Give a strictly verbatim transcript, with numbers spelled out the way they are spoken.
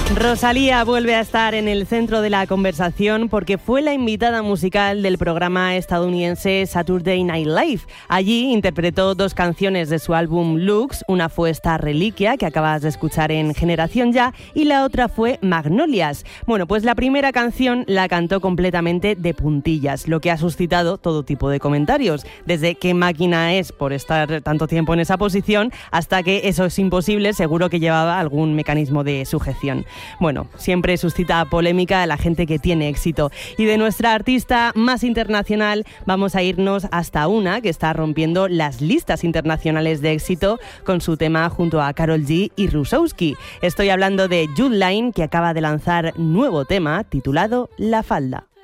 Rosalía vuelve a estar en el centro de la conversación porque fue la invitada musical del programa estadounidense Saturday Night Live. Allí interpretó dos canciones de su álbum Lux. Una fue esta Reliquia, que acabas de escuchar en Generación Ya, y la otra fue Magnolias. Bueno, pues la primera canción la cantó completamente de puntillas, lo que ha suscitado todo tipo de comentarios. Desde qué máquina es por estar tanto tiempo en esa posición, hasta que eso es imposible, seguro que llevaba algún mecanismo de sujeción. Bueno, siempre suscita polémica a la gente que tiene éxito. Y de nuestra artista más internacional vamos a irnos hasta una que está rompiendo las listas internacionales de éxito con su tema junto a Karol G y Rusowski. Estoy hablando de Jude Line, que acaba de lanzar nuevo tema titulado La Falda.